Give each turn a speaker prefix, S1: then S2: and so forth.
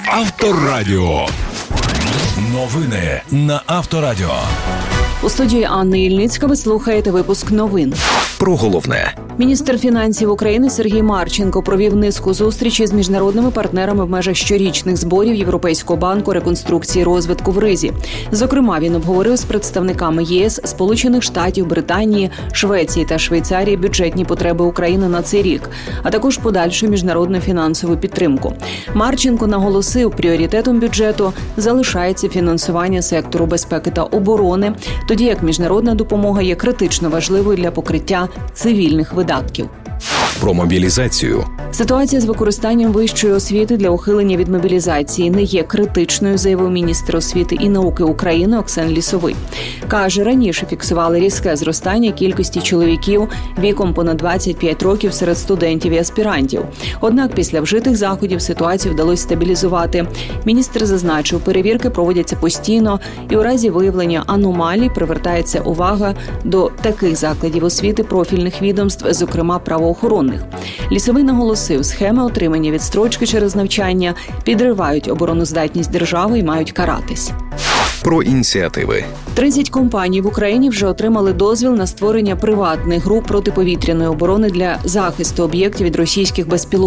S1: Авторадіо. Новини на Авторадіо.
S2: У студії Анни Ільницька ви слухаєте випуск новин.
S3: Про головне.
S2: Міністр фінансів України Сергій Марченко провів низку зустрічей з міжнародними партнерами в межах щорічних зборів Європейського банку реконструкції і розвитку в Ризі. Зокрема, він обговорив з представниками ЄС, Сполучених Штатів, Британії, Швеції та Швейцарії бюджетні потреби України на цей рік, а також подальшу міжнародну фінансову підтримку. Марченко наголосив, пріоритетом бюджету залишається фінансування сектору безпеки та оборони, тоді як міжнародна допомога є критично важливою для покриття цивільних видатків.
S3: Про мобілізацію.
S2: Ситуація з використанням вищої освіти для ухилення від мобілізації не є критичною, заявив міністр освіти і науки України Оксен Лісовий. Каже, раніше фіксували різке зростання кількості чоловіків віком понад 25 років серед студентів і аспірантів. Однак після вжитих заходів ситуацію вдалося стабілізувати. Міністр зазначив, перевірки проводяться постійно і у разі виявлення аномалій привертається увага до таких закладів освіти профільних відомств, зокрема правоохоронних. Лісовий наголосив, схеми отримання відстрочки через навчання підривають обороноздатність держави і мають каратись.
S3: Про ініціативи.
S2: 30 компаній в Україні вже отримали дозвіл на створення приватних груп протиповітряної оборони для захисту об'єктів від російських безпілотників.